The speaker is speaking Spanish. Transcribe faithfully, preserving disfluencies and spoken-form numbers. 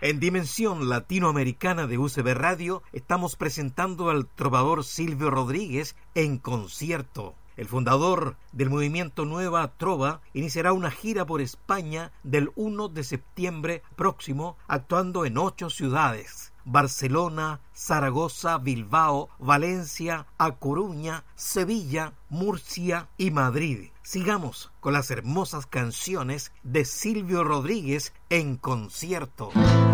En Dimensión Latinoamericana de U C B Radio estamos presentando al trovador Silvio Rodríguez en concierto. El fundador del movimiento Nueva Trova iniciará una gira por España del primero de septiembre próximo, actuando en ocho ciudades: Barcelona, Zaragoza, Bilbao, Valencia, A Coruña, Sevilla, Murcia y Madrid. Sigamos con las hermosas canciones de Silvio Rodríguez en concierto.